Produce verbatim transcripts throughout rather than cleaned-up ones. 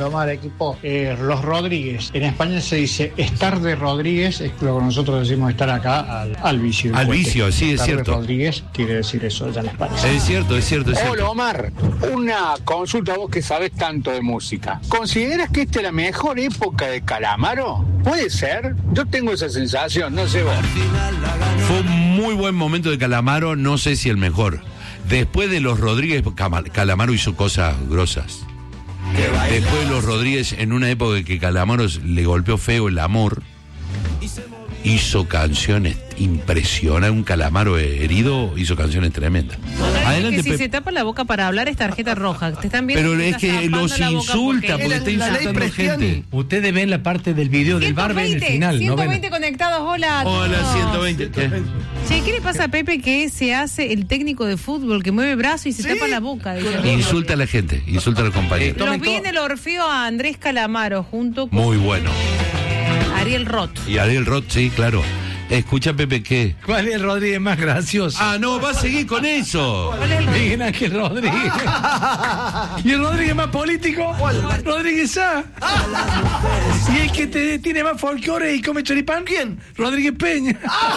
Palomar, equipo. Eh, los Rodríguez. En España se dice estar de Rodríguez, es lo que nosotros decimos estar acá al, al vicio. Al vicio, sí, es estar cierto. De Rodríguez quiere decir eso allá en España. Es cierto, es cierto, es cierto. Hola Omar, una consulta, vos que sabés tanto de música. ¿Consideras que esta es la mejor época de Calamaro? ¿Puede ser? Yo tengo esa sensación, no sé vos. Fue un muy buen momento de Calamaro, no sé si el mejor. Después de los Rodríguez, Calamaro hizo cosas grosas. Después de los Rodríguez, en una época en que Calamaro le golpeó feo el amor, hizo canciones impresionantes. Un Calamaro herido hizo canciones tremendas. Adelante, que si Pe- se tapa la boca para hablar es tarjeta roja. Te están viendo. Pero es que los insulta porque, porque está insultando gente. Ustedes ven la parte del video del barbe en el final. ciento veinte ¿no conectados, hola. Hola, ciento veinte. ¿Qué? Che, ¿qué le pasa a Pepe que se hace el técnico de fútbol que mueve brazo y se ¿Sí? tapa la boca? Insulta a la gente, insulta a los compañeros. Los vi en el Orfeo a Andrés Calamaro junto con muy bueno. Ariel Roth. Y Ariel Roth, sí, claro. Escucha, Pepe, ¿qué? ¿Cuál es el Rodríguez más gracioso? Ah, no, va a seguir con eso. ¿Cuál es el Miguel Ángel Rodríguez? ¿Y el Rodríguez más político? ¿Cuál? Rodríguez A. ¿Y el que te, tiene más folclore y come choripán? ¿Quién? Rodríguez Peña.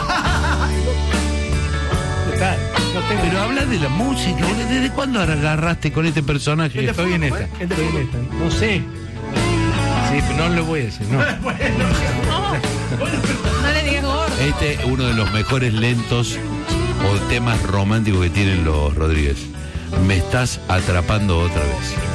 Pero habla de la música. ¿Desde cuándo agarraste con este personaje? Estoy en esta. Estoy en esta. No sé. Sí, pero no lo voy a decir, no. No, no le digas gordo. Este es uno de los mejores lentos o temas románticos que tienen los Rodríguez. Me estás atrapando otra vez.